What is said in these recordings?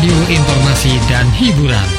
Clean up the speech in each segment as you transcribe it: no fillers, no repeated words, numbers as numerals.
Radio Informasi dan Hiburan.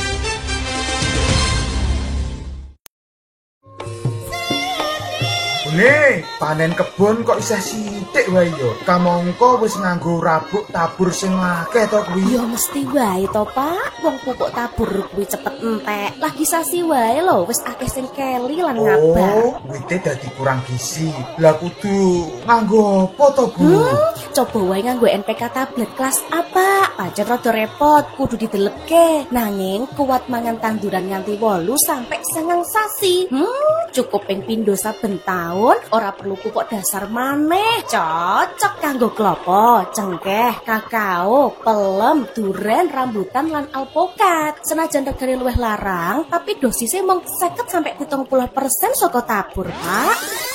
Nih, panen kebon kok isih sithik wae yo. Kamangka wis nganggo rabuk tabur sing akeh to kuwi. Ya mesti wae to, Pak. Wong pupuk tabur kuwi cepet entek. Lagi sasi wae lho, wis akeh sing keli lan ngabar. Oh, wite dadi kurang gizi. Lah kudu nganggo apa to, Bu? Coba wae nganggo NPK tablet kelas A, Pak. Pancen rada repot, kudu didelepke. Nanging kuat mangan tanduran nganti 8 sampai 9 sasi. Cukup ping pindho saben taun, ora perlu pupuk dasar maneh. Cocok kanggo klopo, cengkeh, kakao, pelem, duren, rambutan lan alpukat. Senajan regane luwih larang, tapi dosisnya mung 50 sampai 70% saka tabur, Pak.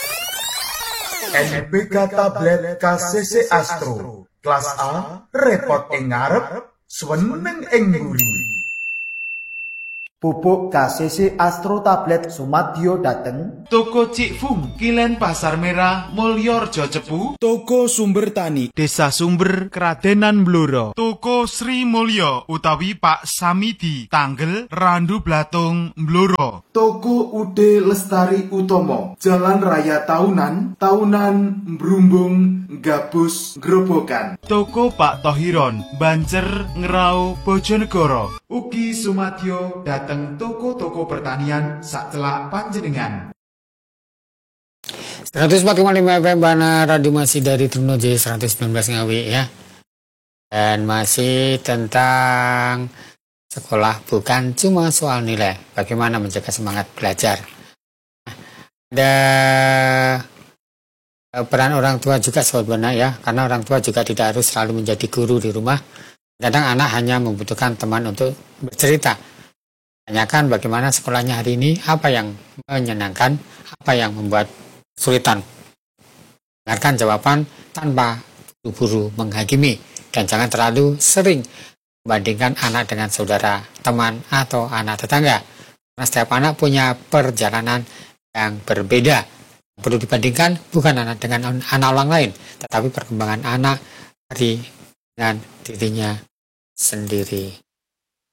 NPK tablet KCC Astro. Kelas A, repot ing ngarep, suweneng ing mburi. Pupuk KCC Astro tablet Sumadyo dateng Toko Cik Fung, Kilen Pasar Merah, Mulyorjo Cepu. Toko Sumber Tani, Desa Sumber, Kradenan Blora. Toko Sri Mulyo utawi Pak Samidi, Tanggel, Randu Blatung, Blora. Toko Ude Lestari Utomo, Jalan Raya Tahunan, Brumbung, Gabus, Grobogan. Toko Pak Tohiron, Bancer, Ngerau, Bojonegoro. Ugi Sumadyo dateng toko-toko pertanian sacelak panjenengan. 145 FM Bana Radio masih dari Truno J 119 Ngawi ya. Dan masih tentang sekolah bukan cuma soal nilai, bagaimana menjaga semangat belajar. Ada peran orang tua juga sebenarnya ya, karena orang tua juga tidak harus selalu menjadi guru di rumah. Kadang anak hanya membutuhkan teman untuk bercerita. Tanyakan bagaimana sekolahnya hari ini, apa yang menyenangkan, apa yang membuat kesulitan. Dengarkan jawaban tanpa buru-buru menghakimi, dan jangan terlalu sering membandingkan anak dengan saudara, teman, atau anak tetangga. Karena setiap anak punya perjalanan yang berbeda. Yang perlu dibandingkan bukan anak dengan anak orang lain, tetapi perkembangan anak dengan dirinya sendiri.